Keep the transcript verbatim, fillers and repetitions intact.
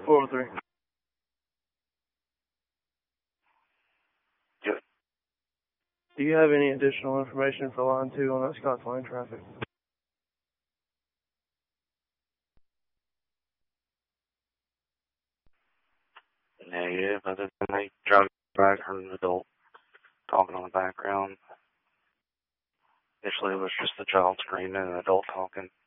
four oh three. Yep. Do you have any additional information for line two on that Scotts Lane traffic? Negative, other than they drug back from an adult talking on the background. Initially it was just the child screaming and an adult talking.